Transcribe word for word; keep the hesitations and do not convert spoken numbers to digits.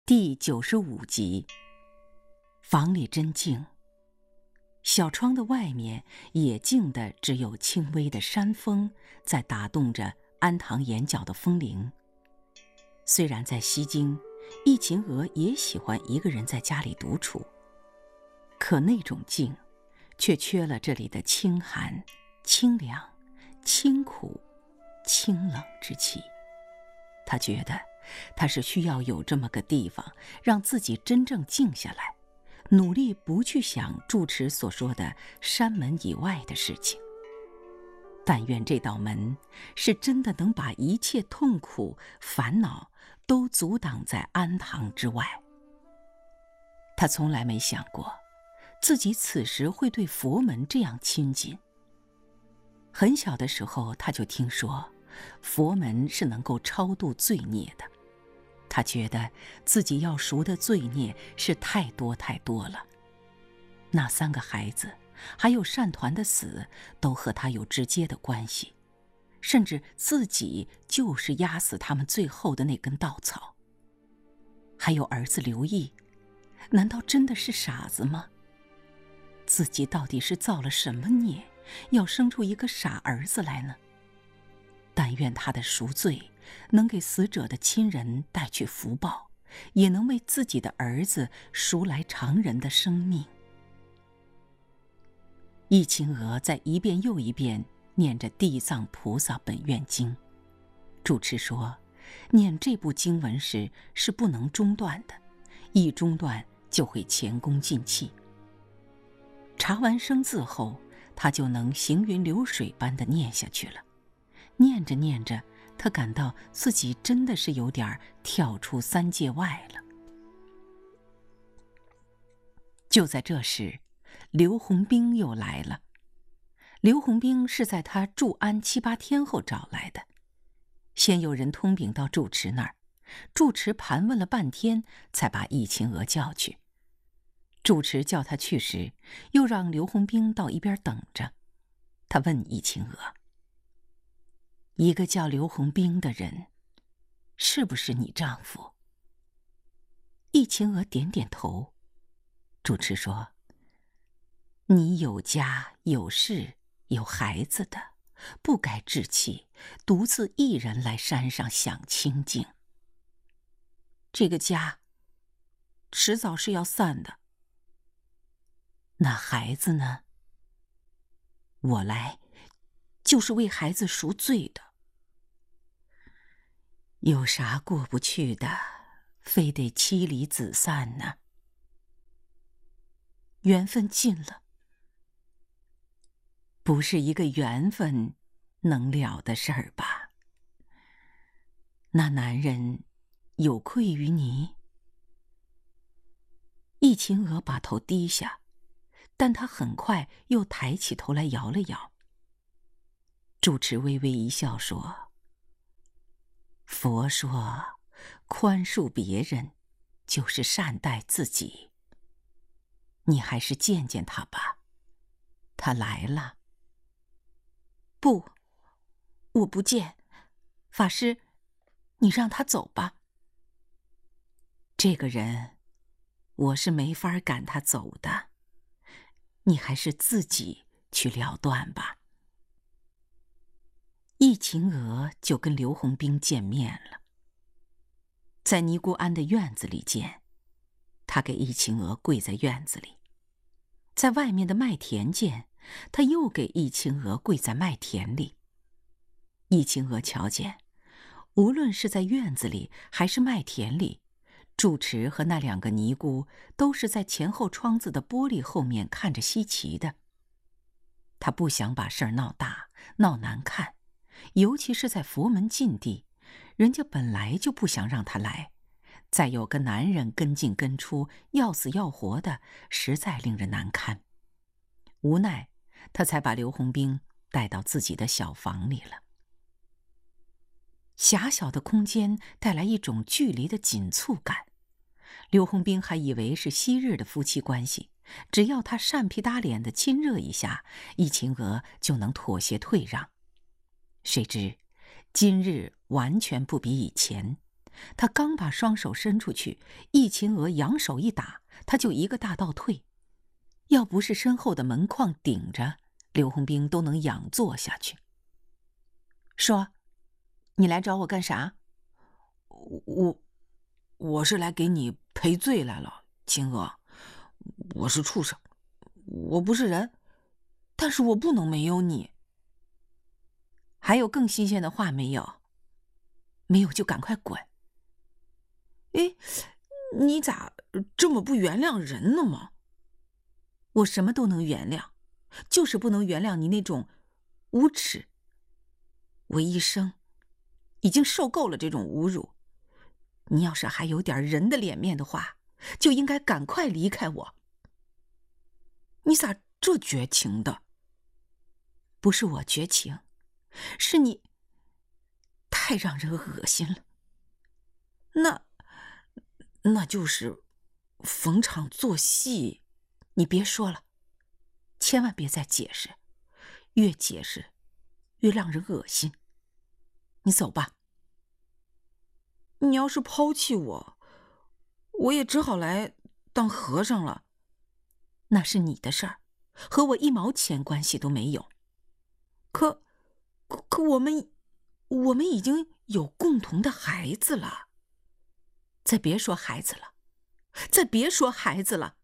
第九十五集。房里真静，小窗的外面也静的只有轻微的山风在打动着安堂眼角的风铃。虽然在西京，易秦娥也喜欢一个人在家里独处，可那种静却缺了这里的清寒、清凉、清苦、清冷之气。她觉得她是需要有这么个地方，让自己真正静下来，努力不去想住持所说的山门以外的事情。但愿这道门是真的能把一切痛苦、烦恼都阻挡在安堂之外。他从来没想过自己此时会对佛门这样亲近。很小的时候他就听说佛门是能够超度罪孽的，他觉得自己要赎的罪孽是太多太多了。那三个孩子还有单团的死都和他有直接的关系，甚至自己就是压死他们最后的那根稻草。还有儿子刘毅，难道真的是傻子吗？自己到底是造了什么孽，要生出一个傻儿子来呢？但愿他的赎罪能给死者的亲人带去福报，也能为自己的儿子赎来常人的生命。易秦娥在一遍又一遍念着《地藏菩萨本愿经》，住持说，念这部经文时是不能中断的，一中断就会前功尽弃。查完生字后，他就能行云流水般地念下去了。念着念着，他感到自己真的是有点跳出三界外了。就在这时，刘洪兵又来了。刘洪兵是在他住安七八天后找来的。先有人通禀到住持那儿，住持盘问了半天，才把易秦娥叫去。住持叫他去时，又让刘洪兵到一边等着。他问易秦娥，一个叫刘洪兵的人，是不是你丈夫？易秦娥点点头。主持说，你有家有室有孩子的，不该置气，独自一人来山上享清静。这个家迟早是要散的。那孩子呢？我来就是为孩子赎罪的。有啥过不去的，非得妻离子散呢？缘分尽了，不是一个缘分能了的事儿吧？那男人有愧于你？易秦娥把头低下，但她很快又抬起头来摇了摇。住持微微一笑说，佛说，宽恕别人，就是善待自己。你还是见见他吧。他来了。不，我不见。法师，你让他走吧。这个人，我是没法赶他走的。你还是自己去了断吧。易秦娥就跟刘洪兵见面了，在尼姑庵的院子里见。他给易秦娥跪在院子里。在外面的麦田见，他又给易秦娥跪在麦田里。易秦娥瞧见，无论是在院子里还是麦田里，住持和那两个尼姑都是在前后窗子的玻璃后面看着稀奇的。他不想把事儿闹大闹难看，尤其是在佛门禁地，人家本来就不想让他来，再有个男人跟进跟出，要死要活的，实在令人难堪。无奈他才把刘洪兵带到自己的小房里了。狭小的空间带来一种距离的紧促感。刘洪兵还以为是昔日的夫妻关系，只要他扇皮打脸的亲热一下，易秦娥就能妥协退让。谁知今日完全不比以前， 他刚把双手伸出去，易秦娥扬手一打，他就一个大倒退。要不是身后的门框顶着，刘洪兵都能仰坐下去。说，你来找我干啥？ 我我是来给你赔罪来了，秦娥。我是畜生，我不是人，但是我不能没有你。 还有更新鲜的话没有？没有就赶快滚。 哎，你咋这么不原谅人呢吗？ 我什么都能原谅，就是不能原谅你那种无耻。我一生已经受够了这种侮辱，你要是还有点人的脸面的话，就应该赶快离开我。 你咋这绝情的？ 不是我绝情，是你太让人恶心了。 那那就是逢场作戏。 你别说了，千万别再解释，越解释越让人恶心。你走吧。 你要是抛弃我，我也只好来当和尚了。 那是你的事儿，和我一毛钱关系都没有。 可可可我们我们已经有共同的孩子了。 再别说孩子了，再别说孩子了。